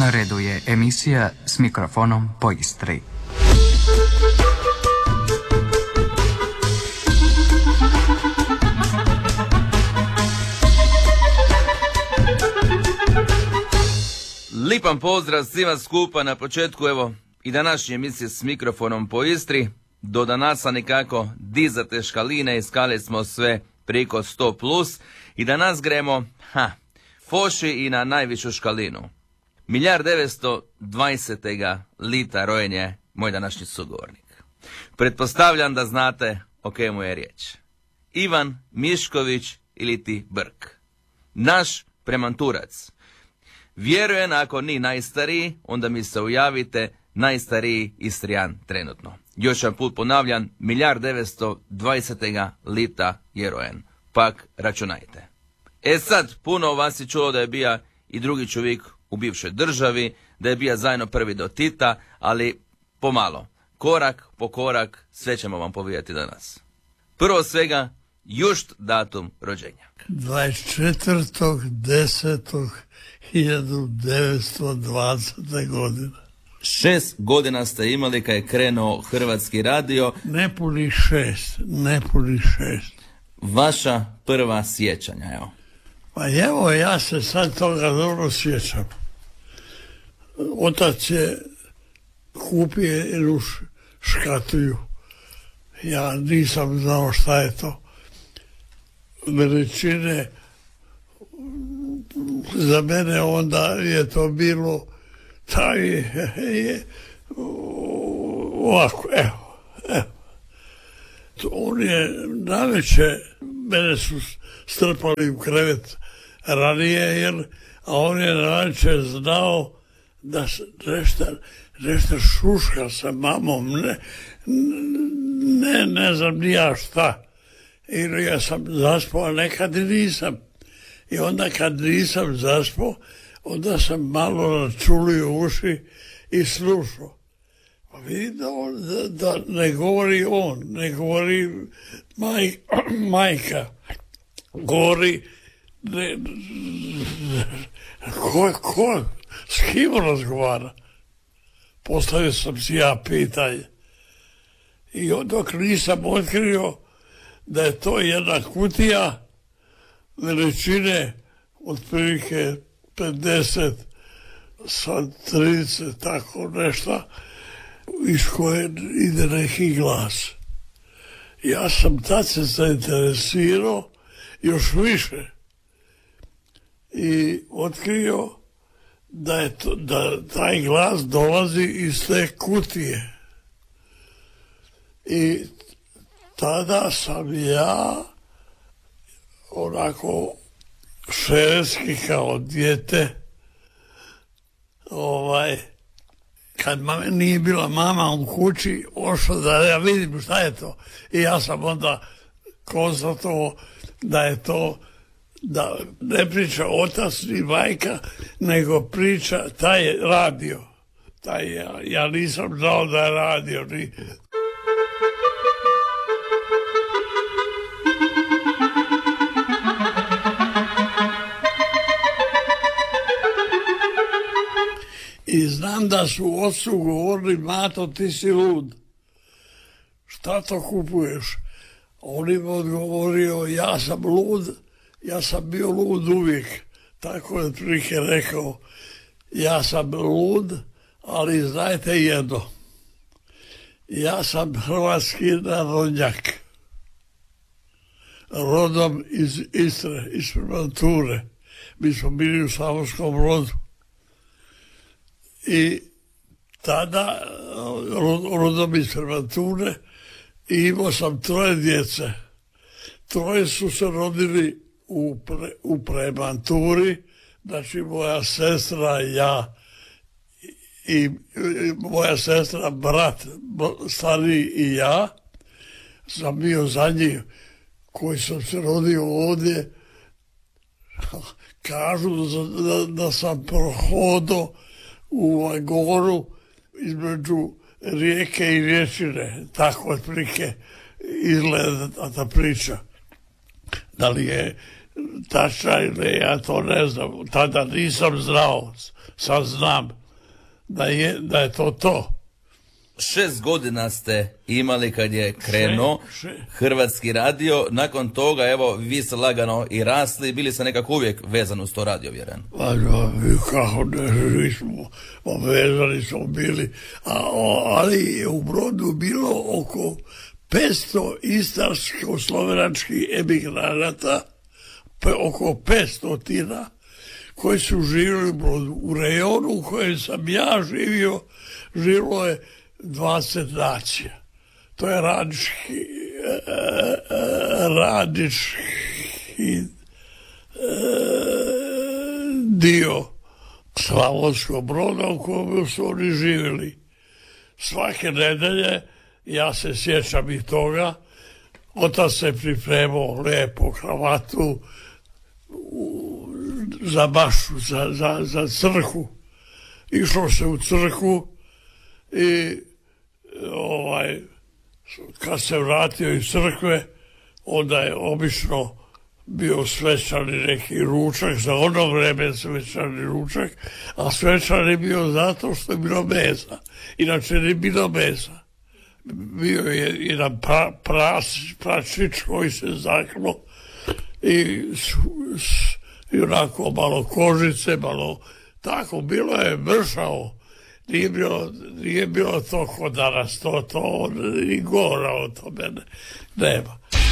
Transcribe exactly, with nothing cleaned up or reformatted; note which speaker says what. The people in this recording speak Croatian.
Speaker 1: Na redu je emisija S mikrofonom po Istri.
Speaker 2: Lipan pozdrav svima skupa na početku, evo, i današnje emisije S mikrofonom po Istri. Do danasa nekako dizate škaline i skale smo sve preko sto plus i danas gremo, ha, foši i na najvišu škalinu. Milijard devetsto dvadesetega lita rojen je moj današnji sugovornik. Pretpostavljam da znate o kemu je riječ. Ivan Mišković ili ti Brk. Naš premanturac. Vjerujem, ako ni najstariji, onda mi se ujavite, najstariji Istrijan trenutno. Još jedan put ponavljam, milijard devetsto dvadesetega lita je rojen. Pak računajte. E sad, puno vas je čulo da je bija i drugi čovjek u bivšoj državi, da je bija zajedno prvi do Tita, ali pomalo, korak po korak, sve ćemo vam povijati danas. Prvo svega, just datum rođenja.
Speaker 3: dvadeset četvrtog desetog hiljadu devetsto dvadesete godine.
Speaker 2: Šest godina ste imali kad je krenuo Hrvatski radio.
Speaker 3: Ne puni šest, ne puni šest.
Speaker 2: Vaša prva sjećanja, evo.
Speaker 3: Pa evo, ja se sad toga dobro sjećam. Otac je kupio jednu škatulju. Ja nisam znao šta je to. Veličine, za mene onda je to bilo taj je, je ovako, evo, evo. On je navečer, mene su strpali u krevet ranije, jer, a on je navečer znao da se nešto, nešto šuška sa mamom, ne, ne, ne znam ni ja šta. Ili ja sam zaspao, a nekad i nisam. I onda kad nisam zaspao, onda sam malo načulio uši i slušao. Pa vidim da, on, da, da ne govori on, ne govori maj, majka. Govori, ne, ko, ko, s kim razgovara? Postavio sam si ja pitanje. I dok nisam otkrio da je to jedna kutija veličine otprilike pedeset sa trideset, tako nešto, iz koje ide neki glas. Ja sam tad se zainteresirao još više i otkrio da, je to, da taj glas dolazi iz te kutije. I tada sam ja onako šeretski kao dijete, ovaj, kad mame, nije bila mama u kući, ošao da ja vidim šta je to. I ja sam onda konstatovao da je to, da ne priča otac ni majka, nego priča taj radio. Taj, ja, ja nisam znao da je radio ni... I znam da su ocu govorili, Mato, ti si lud. Šta to kupuješ? On im odgovorio, ja sam lud, ja sam bio lud uvijek. Tako je otprilike rekao, ja sam lud, ali znajte jedno. Ja sam hrvatski narodnjak. Rodom iz Istre, iz Premanture. Mi smo bili u Slavonskom Brodu. I tada, rodom iz Premanture, i imao sam troje djece. Troje su se rodili u, pre, u Premanturi, znači moja sestra, ja i, i moja sestra, brat stariji i ja, sam bio zadnji koji sam se rodio ovdje. Kažu da, da, da sam prohodao u goru između rijeke i riječine, tako otprilike izgleda ta priča. Da li je tačna ili ja to ne znam. Tada nisam znao, sad znam da je, da je to to.
Speaker 2: Šest godina ste imali kad je krenuo
Speaker 3: Še, še.
Speaker 2: Hrvatski radio, nakon toga evo vi ste lagano i rasli, bili ste nekako uvijek vezani uz to radio, vjerujem.
Speaker 3: Kako ne, mi smo vezani smo bili, a, ali je u Brodu bilo oko petsto istarsko-slovenačkih emigranata, oko petsto tina, koji su živjeli u Brodu. U rejonu u kojem sam ja živio, živilo je dvadeset nacija. To je radnički, radnički dio Slavonskog Broda u kojem su oni živjeli. Svake nedelje, ja se sjećam i toga, otac se pripremao lijepo kravatu za bašu, za, za, za crkvu. Išlo se u crkvu i ovaj, kad se vratio iz crkve, onda je obično bio svečani neki ručak, za ono vreme svečani ručak, a svečan je bio zato što je bilo mesa. Inače nije bilo mesa. Bio je jedan pra, pras, pračić koji se zaklo i, s, s, i onako malo kožice, malo tako, bilo je mršavo. Nije bilo, nije bilo to kod danas, to, to, i gora od tome nema.